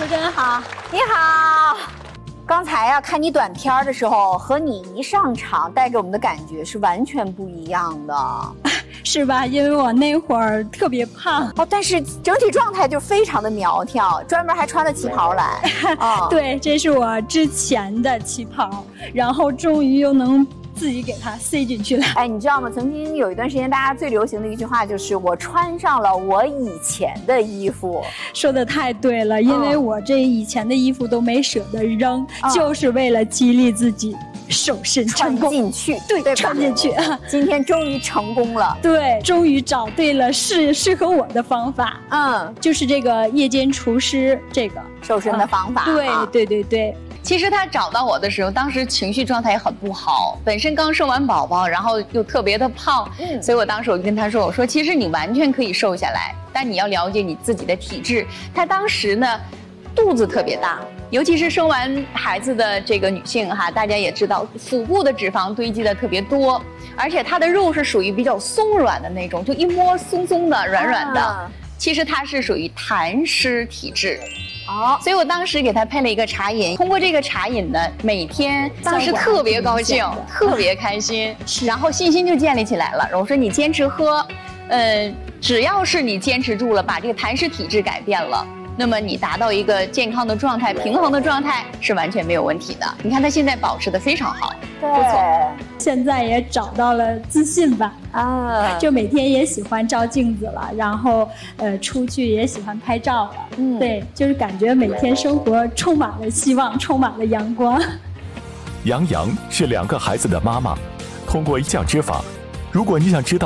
真好。 你好。刚才呀，看你短片的时候，和你一上场带给我们的感觉是完全不一样的， 是吧？因为我那会儿特别胖哦，但是整体状态就非常的苗条，专门还穿了旗袍来。 对，这是我之前的旗袍，然后终于又能自己给它塞进去了。 哎，你知道吗？曾经有一段时间，大家最流行的一句话就是“我穿上了我以前的衣服”。 说的太对了，因为我这以前的衣服都没舍得扔，就是为了激励自己瘦身成功。 穿进去， 对，穿进去。 今天终于成功了。 对，终于找对了适合我的方法。就是这个夜间厨师这个瘦身的方法。 对。 其实他找到我的时候，当时情绪状态也很不好，本身刚生完宝宝，然后又特别的胖，所以我当时我就跟他说，我说其实你完全可以瘦下来，但你要了解你自己的体质。他当时呢，肚子特别大，尤其是生完孩子的这个女性哈，大家也知道，腹部的脂肪堆积的特别多，而且她的肉是属于比较松软的那种，就一摸松松的、软软的。其实她是属于痰湿体质。所以我当时给他配了一个茶饮，通过这个茶饮呢，每天当时特别高兴，特别开心，然后信心就建立起来了。我说你坚持喝，只要是你坚持住了，把这个痰湿体质改变了，那么你达到一个健康的状态、平衡的状态是完全没有问题的。你看他现在保持得非常好，不错。 现在也找到了自信吧，就每天也喜欢照镜子了，然后出去也喜欢拍照了，对，就是感觉每天生活充满了希望，充满了阳光。 杨洋是2个孩子的妈妈，通过降脂法，如果你想知道